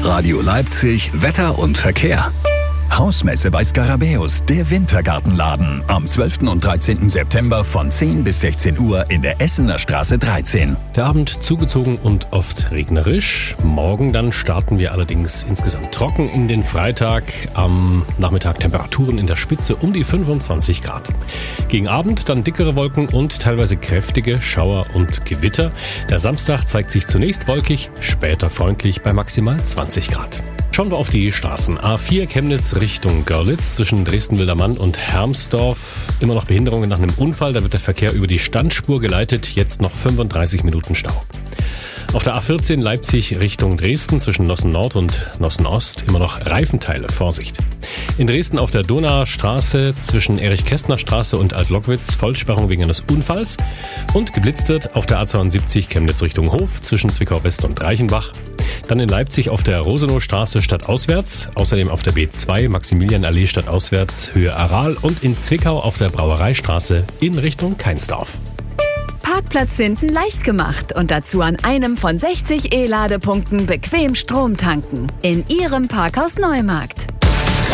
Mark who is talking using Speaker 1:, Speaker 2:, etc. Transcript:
Speaker 1: Radio Leipzig, Wetter und Verkehr. Hausmesse bei Scarabäus, der Wintergartenladen. Am 12. und 13. September von 10 bis 16 Uhr in der Essener Straße 13.
Speaker 2: Der Abend zugezogen und oft regnerisch. Morgen dann starten wir allerdings insgesamt trocken in den Freitag. Am Nachmittag Temperaturen in der Spitze um die 25 Grad. Gegen Abend dann dickere Wolken und teilweise kräftige Schauer und Gewitter. Der Samstag zeigt sich zunächst wolkig, später freundlich bei maximal 20 Grad. Schauen wir auf die Straßen. A4 Chemnitz Richtung Görlitz zwischen Dresden-Wildermann und Hermsdorf. Immer noch Behinderungen nach einem Unfall. Da wird der Verkehr über die Standspur geleitet. Jetzt noch 35 Minuten Stau. Auf der A14 Leipzig Richtung Dresden zwischen Nossen Nord und Nossen Ost immer noch Reifenteile. Vorsicht. In Dresden auf der Donaustraße zwischen Erich-Kästner-Straße und Alt-Lockwitz Vollsperrung wegen eines Unfalls. Und geblitzt wird auf der A72 Chemnitz Richtung Hof zwischen Zwickau West und Reichenbach. Dann in Leipzig auf der Rosenowstraße stadtauswärts, außerdem auf der B2 Maximilianallee stadtauswärts Höhe Aral und in Zwickau auf der Brauereistraße in Richtung Keinsdorf.
Speaker 3: Parkplatz finden leicht gemacht und dazu an einem von 60 E-Ladepunkten bequem Strom tanken. In Ihrem Parkhaus Neumarkt.